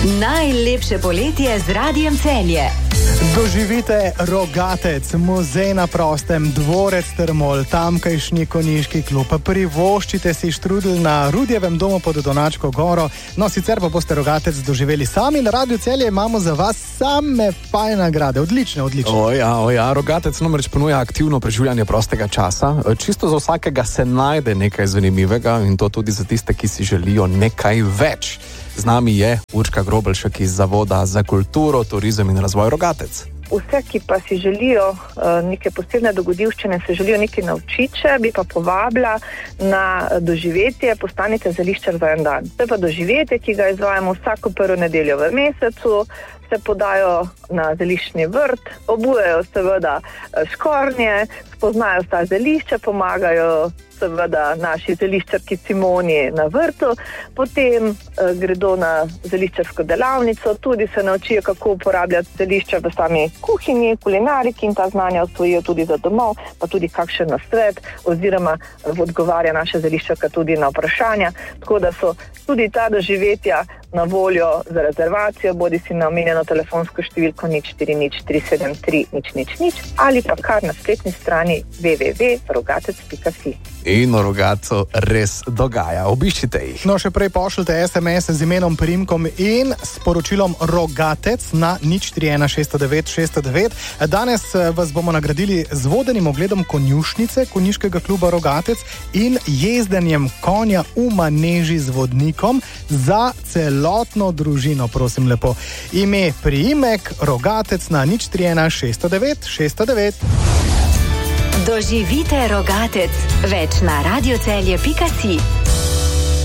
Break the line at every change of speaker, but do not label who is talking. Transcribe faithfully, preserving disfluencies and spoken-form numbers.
Najlepše poletje z Radiem Celje.
Doživite Rogatec, muzej na prostem, dvorec Trmol, tamkajšnji konjiški klub. Privoščite si štrudel na Rudjevem domu pod Donačko goro. No, sicer pa boste Rogatec doživeli sami. Na Radiu Celje imamo za vas same fajne nagrade. Odlične, odlične.
O ja, o ja, Rogatec namreč ponuja aktivno preživljanje prostega časa. Čisto za vsakega se najde nekaj zanimivega in to tudi za tiste, ki si želijo nekaj več. Z nami je Urška Grobelšek iz Zavoda za kulturo, turizem in razvoj Rogatec.
Vse, ki pa si želijo uh, neke posebne dogodivščine, se želijo nekaj naučiti, bi pa povabila na doživetje Postanite zeliščar za en dan. To je pa doživetje, ki ga izvajamo vsako prvo nedeljo v mesecu, se podajo na zeliščni vrt, obujejo seveda škornje, spoznajo ta zelišča, pomagajo seveda naši zeliščarki Simoni na vrtu, potem eh, gredo na zeliščarsko delavnico, tudi se naučijo, kako uporabljati zelišča v sami kuhinji, kulinariki in ta znanja osvojijo tudi za domov, pa tudi kakšen nasvet oziroma odgovarja naša zeliščarka tudi na vprašanja, tako da so tudi ta doživetja na voljo za rezervacijo, bodi si na omenjeno telefonsko številko nič štiri nič tri sedem tri nič nič nič ali pa kar na spletni strani w w w pika rogatec pika si.
In v Rogatcu res dogaja. Obiščite jih.
No, še prej pošljite es em es z imenom, priimkom in sporočilom Rogatec na nič tri ena šest devet šest devet. Danes vas bomo nagradili z vodenim ogledom konjušnice konjiškega kluba Rogatec in jezdenjem konja v maneži z vodnikom za celotno družino, prosim lepo. Ime, priimek, Rogatec na nič tri ena šest devet šest devet.
Doživite Rogatec. Več na radiocelje pika si.